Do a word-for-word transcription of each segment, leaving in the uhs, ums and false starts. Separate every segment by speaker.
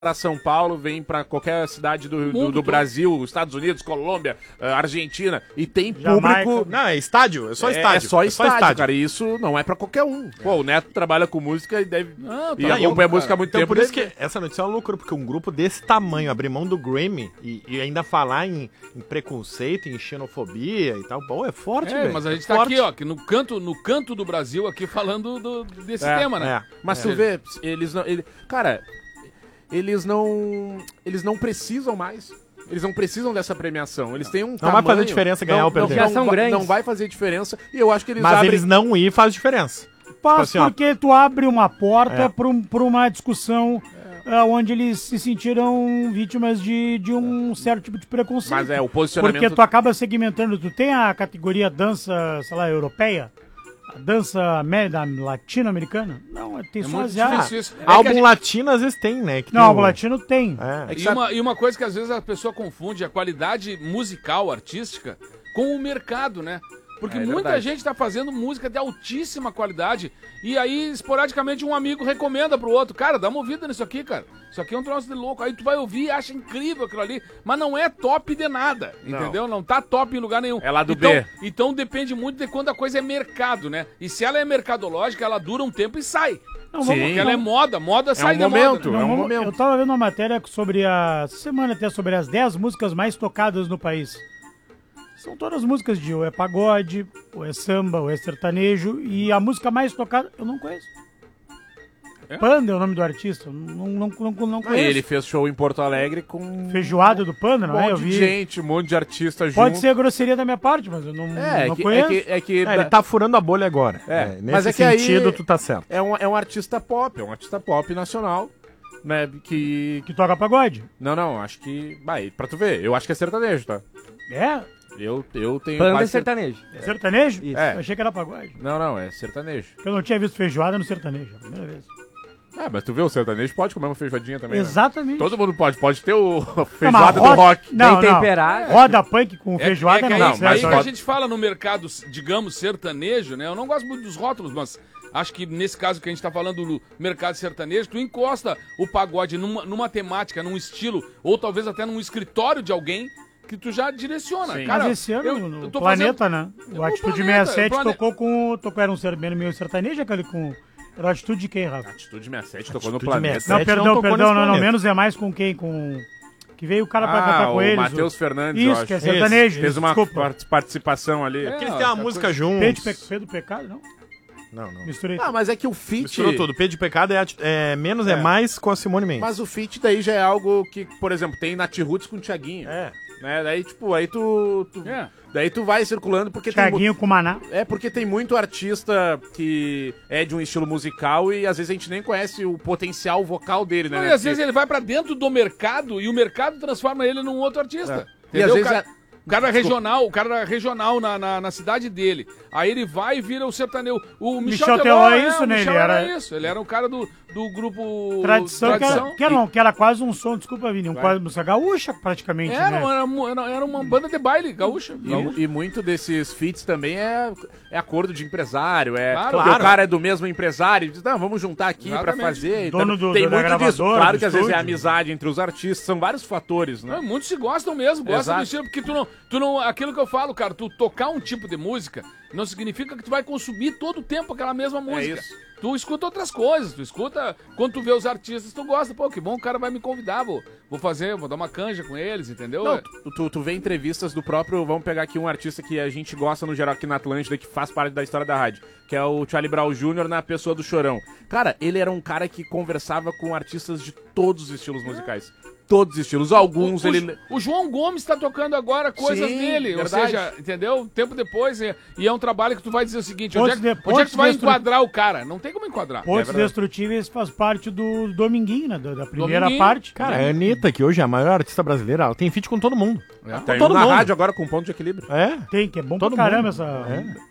Speaker 1: para São Paulo, vem para qualquer cidade do, do, do Brasil, Estados Unidos, Colômbia, Argentina, e tem
Speaker 2: Jamaica.
Speaker 1: público...
Speaker 2: Não, é estádio, é só estádio.
Speaker 1: É, é só
Speaker 2: é
Speaker 1: estádio,
Speaker 2: só estádio,
Speaker 1: cara, e isso não é pra qualquer um. É. Pô, o Neto trabalha com música e deve...
Speaker 3: Não, tá
Speaker 1: e acompanha música há muito
Speaker 2: então,
Speaker 1: tempo.
Speaker 2: por isso
Speaker 1: deve...
Speaker 2: que essa notícia é uma loucura, porque um grupo desse tamanho, abrir mão do Grammy e, e ainda falar em, em preconceito, em xenofobia e tal, pô, é forte,
Speaker 3: É,
Speaker 2: velho.
Speaker 3: mas a gente
Speaker 2: é
Speaker 3: tá
Speaker 2: forte.
Speaker 3: aqui, ó, que no canto, no canto do Brasil, aqui falando do, desse
Speaker 1: É,
Speaker 3: tema, né?
Speaker 2: É.
Speaker 1: Mas tu vê, eles não... Ele, cara, eles não... Eles não precisam mais... Eles não precisam dessa premiação. Eles têm um
Speaker 2: Não
Speaker 1: tamanho...
Speaker 2: vai fazer diferença ganhar
Speaker 1: não,
Speaker 2: ou perder.
Speaker 1: Não,
Speaker 4: Já
Speaker 1: não,
Speaker 4: são
Speaker 1: vai-
Speaker 4: grandes.
Speaker 1: não vai fazer diferença. E eu acho que eles
Speaker 2: Mas
Speaker 1: abrem...
Speaker 2: eles não ir faz diferença.
Speaker 5: Faz
Speaker 2: assim, ó.
Speaker 5: porque tu abre uma porta
Speaker 2: É.
Speaker 5: para um, pra uma discussão é, onde eles se sentiram vítimas de, de um certo tipo de preconceito.
Speaker 1: Mas é, o posicionamento...
Speaker 5: Porque tu acaba segmentando, tu tem a categoria dança, sei lá, europeia, a dança média latino-americana? Não, tem
Speaker 3: É
Speaker 5: só
Speaker 3: muito
Speaker 5: asiática.
Speaker 3: difícil isso. É que
Speaker 2: Álbum
Speaker 3: a gente-
Speaker 2: latino às vezes tem, né? que
Speaker 5: Não,
Speaker 2: tem
Speaker 5: álbum latino tem.
Speaker 2: É.
Speaker 1: É que
Speaker 3: E
Speaker 1: sabe-
Speaker 3: uma, e uma coisa que às vezes a pessoa confunde a qualidade musical, artística, com o mercado, né? Porque
Speaker 1: É, é
Speaker 3: muita
Speaker 1: verdade.
Speaker 3: gente tá fazendo música de altíssima qualidade e aí, esporadicamente, um amigo recomenda pro outro. Cara, dá uma ouvida nisso aqui, cara. Isso aqui é um troço de louco. Aí tu vai ouvir e acha incrível aquilo ali, mas não é top de nada,
Speaker 1: Não.
Speaker 3: entendeu? Não tá top em lugar nenhum.
Speaker 1: É lá do
Speaker 3: então,
Speaker 1: B.
Speaker 3: Então depende muito de quando a coisa é mercado, né? E se ela é mercadológica, ela dura um tempo e sai.
Speaker 5: Não,
Speaker 1: Sim.
Speaker 3: Porque ela é moda, moda sai
Speaker 1: um
Speaker 3: de
Speaker 1: momento.
Speaker 3: moda.
Speaker 1: É um
Speaker 5: Não,
Speaker 1: momento.
Speaker 5: Eu tava vendo uma matéria sobre a essa semana até sobre as dez músicas mais tocadas no país. São todas músicas de ou é pagode, ou é samba, ou é sertanejo, e a música mais tocada eu não conheço.
Speaker 3: É?
Speaker 5: Panda é o nome do artista, eu não, não, não, não
Speaker 1: E
Speaker 5: conheço.
Speaker 1: ele fez show em Porto Alegre com
Speaker 5: Feijoada do Panda,
Speaker 1: um
Speaker 5: não é? Eu
Speaker 1: monte
Speaker 5: vi.
Speaker 1: de gente, um monte de artista junto.
Speaker 5: Pode ser grosseria da minha parte, mas eu não,
Speaker 1: É,
Speaker 5: não
Speaker 1: é que, é
Speaker 5: conheço.
Speaker 1: que, é que
Speaker 2: É, ele tá furando a bolha agora.
Speaker 1: É,
Speaker 2: nesse
Speaker 1: mas é que aí-
Speaker 2: sentido, tu tá certo.
Speaker 1: é, um, é um artista pop, é um artista pop nacional, né, que...
Speaker 5: Que toca pagode.
Speaker 1: Não, não, acho que... Vai, pra tu ver, eu acho que é sertanejo, tá?
Speaker 5: É?
Speaker 1: Eu, eu tenho
Speaker 4: Banda é
Speaker 1: quase... cer-
Speaker 4: sertanejo.
Speaker 5: É sertanejo?
Speaker 4: Isso.
Speaker 1: É.
Speaker 5: Eu achei que era pagode.
Speaker 1: Não, não, é sertanejo.
Speaker 5: Eu não tinha visto feijoada no sertanejo, é a primeira vez.
Speaker 1: Ah, mas tu vê, o sertanejo pode comer uma feijoadinha também, né?
Speaker 5: Exatamente.
Speaker 1: Todo mundo pode, pode ter o
Speaker 5: Não, mas
Speaker 1: feijoada do
Speaker 5: roda-
Speaker 1: rock.
Speaker 5: Não,
Speaker 4: Bem
Speaker 5: não.
Speaker 4: temperado.
Speaker 5: Roda punk com
Speaker 3: É,
Speaker 5: feijoada
Speaker 3: é que
Speaker 5: não.
Speaker 3: aí,
Speaker 1: não,
Speaker 3: aí
Speaker 1: mas
Speaker 3: que a
Speaker 1: roda-
Speaker 3: gente fala no mercado, digamos, sertanejo, né? Eu não gosto muito dos rótulos, mas acho que nesse caso que a gente tá falando no mercado sertanejo, tu encosta o pagode numa, numa temática, num estilo, ou talvez até num escritório de alguém que tu já direciona.
Speaker 1: Sim.
Speaker 3: Cara,
Speaker 5: Mas esse ano,
Speaker 3: eu-
Speaker 5: no
Speaker 3: eu tô
Speaker 5: Planeta,
Speaker 3: fazendo-
Speaker 5: né? O
Speaker 3: O
Speaker 5: Atitude
Speaker 3: Planeta,
Speaker 5: sessenta e sete
Speaker 3: o Plane-
Speaker 5: tocou com... Tocou, era um ser- meio sertanejo, aquele com... Era o Atitude de quem, Rafa?
Speaker 1: Atitude sessenta e sete tocou no
Speaker 2: Atitude
Speaker 1: planeta.
Speaker 2: sessenta e
Speaker 5: Não,
Speaker 2: sete
Speaker 5: perdão,
Speaker 2: não tocou
Speaker 5: perdão,
Speaker 2: nesse
Speaker 5: não, não,
Speaker 2: planeta.
Speaker 5: menos é mais com quem? Com... Que veio o cara pra
Speaker 1: Ah,
Speaker 5: cantar com
Speaker 1: o
Speaker 5: eles.
Speaker 1: Matheus
Speaker 5: o-
Speaker 1: Fernandes, eu
Speaker 5: Isso,
Speaker 1: acho.
Speaker 5: que é sertanejo.
Speaker 1: Fez uma
Speaker 5: Desculpa.
Speaker 1: part- participação ali.
Speaker 3: É.
Speaker 2: Porque eles
Speaker 3: Ah,
Speaker 2: têm uma
Speaker 3: tá
Speaker 2: música
Speaker 3: coisa-
Speaker 2: juntos.
Speaker 5: Pedro, Pe... Pedro Pecado, não?
Speaker 2: Não, não.
Speaker 5: Misturei.
Speaker 1: Ah, mas é que o feat...
Speaker 2: Misturou tudo. Pedro de Pecado é, ati- é menos é.
Speaker 1: É.
Speaker 2: mais com a Simone Mendes.
Speaker 1: Mas o feat daí já é algo que, por exemplo, tem Nat Roots com o Thiaguinho.
Speaker 2: É.
Speaker 1: Né? Daí, tipo, aí tu... tu-
Speaker 3: É.
Speaker 1: Daí tu vai circulando porque tem... mu-
Speaker 5: Thiaguinho com Maná.
Speaker 1: É porque tem muito artista que é de um estilo musical e às vezes a gente nem conhece o potencial vocal dele, né?
Speaker 3: Não, e
Speaker 1: né?
Speaker 3: às vezes ele vai pra dentro do mercado e o mercado transforma ele num outro artista.
Speaker 1: É. E
Speaker 3: Entendeu?
Speaker 1: às vezes
Speaker 3: o cara,
Speaker 1: é-
Speaker 3: o cara regional, o cara regional na, na, na cidade dele. Aí ele vai e vira o sertanejo. O Michel,
Speaker 5: Michel
Speaker 3: Teló
Speaker 5: Teló é
Speaker 3: é
Speaker 5: isso,
Speaker 3: o
Speaker 5: né?
Speaker 3: Michel
Speaker 5: Ele
Speaker 3: era...
Speaker 5: era-
Speaker 3: isso. Ele era um cara do, do grupo
Speaker 5: Tradição, Que,
Speaker 3: Tradição.
Speaker 5: era, que, era, não, que era quase um som, desculpa, Vini, um
Speaker 1: Vai.
Speaker 5: quase música gaúcha, praticamente,
Speaker 3: Era,
Speaker 5: né?
Speaker 3: era, mu- era, era uma banda de baile gaúcha. gaúcha.
Speaker 1: E, e muito desses feats também é, é acordo de empresário, é
Speaker 3: Claro.
Speaker 1: porque
Speaker 2: Claro.
Speaker 1: o cara é do mesmo empresário, e diz, não, vamos juntar aqui pra
Speaker 3: Exatamente.
Speaker 1: fazer. e
Speaker 5: Dono
Speaker 1: tal.
Speaker 5: do-
Speaker 1: Tem
Speaker 5: do- da
Speaker 1: muito disso.
Speaker 5: gravadora,
Speaker 1: Claro
Speaker 5: do
Speaker 1: que às vezes é
Speaker 5: estúdio.
Speaker 1: amizade entre os artistas, são vários fatores, né?
Speaker 3: Não, muitos se gostam mesmo, gostam
Speaker 1: Exato.
Speaker 3: do estilo, porque tu não, tu não. Aquilo que eu falo, cara, tu tocar um tipo de música não significa que tu vai consumir todo o tempo aquela mesma música.
Speaker 1: isso.
Speaker 3: Tu escuta outras coisas, tu escuta. Quando tu vê os artistas, tu gosta, pô, que bom, o cara vai me convidar, vou, vou fazer, vou dar uma canja com eles, entendeu?
Speaker 1: Não,
Speaker 3: É-
Speaker 1: tu, tu, tu vê entrevistas do próprio. Vamos pegar aqui um artista que a gente gosta no geral aqui na Atlântida, que faz parte da história da rádio, que é o Charlie Brown Júnior na pessoa do Chorão. Cara, ele era um cara que conversava com artistas de todos os estilos musicais. Todos os estilos. Alguns
Speaker 3: o, o,
Speaker 1: ele.
Speaker 3: o João Gomes tá tocando agora coisas
Speaker 1: Sim,
Speaker 3: dele,
Speaker 1: verdade.
Speaker 3: ou seja, entendeu? Tempo depois, é- e é um trabalho que tu vai dizer o seguinte,
Speaker 5: Pontos
Speaker 3: onde é, que-
Speaker 5: de-
Speaker 3: onde é que tu vai
Speaker 5: pontos destru-
Speaker 3: enquadrar o cara? Não tem como enquadrar.
Speaker 5: Pontos
Speaker 1: verdade.
Speaker 5: Destrutíveis faz parte do Dominguinho, né? Da, da primeira
Speaker 3: Dominguinho.
Speaker 5: parte.
Speaker 2: Cara, a Anitta, que hoje é a maior artista brasileira, ela tem feat com todo mundo.
Speaker 1: É,
Speaker 2: Com
Speaker 1: tá indo
Speaker 2: todo
Speaker 1: na
Speaker 2: mundo.
Speaker 1: rádio agora com ponto de equilíbrio.
Speaker 2: É.
Speaker 5: Tem, que é bom
Speaker 2: Todo
Speaker 5: pra caramba
Speaker 2: mundo.
Speaker 5: essa...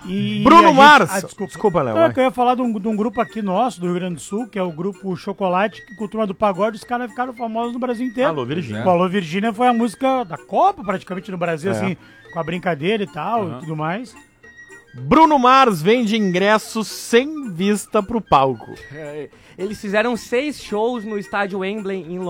Speaker 5: E
Speaker 2: Bruno
Speaker 5: a gente-
Speaker 2: Mars.
Speaker 5: Ah, desculpa,
Speaker 2: Desculpa, Léo,
Speaker 5: Não,
Speaker 2: vai.
Speaker 5: é que eu ia falar de um, de um grupo aqui nosso, do Rio Grande do Sul, que é o grupo Chocolate, que com a turma do pagode, os caras ficaram famosos no Brasil inteiro.
Speaker 2: Alô, Virgínia.
Speaker 5: O Alô Virgínia foi a música da Copa, praticamente, no Brasil,
Speaker 2: É.
Speaker 5: assim, com a brincadeira e tal, e tudo mais.
Speaker 2: Bruno Mars vende ingressos sem vista pro palco.
Speaker 4: É, eles fizeram seis shows no estádio Wembley em